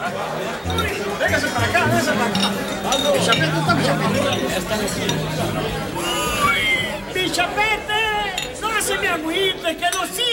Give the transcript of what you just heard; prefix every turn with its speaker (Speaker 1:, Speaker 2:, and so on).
Speaker 1: Véngase para acá, véngase para acá. Mi chapete, ¿dónde está mi chapete? ¡Mi chapete! ¡No se me agüite, que no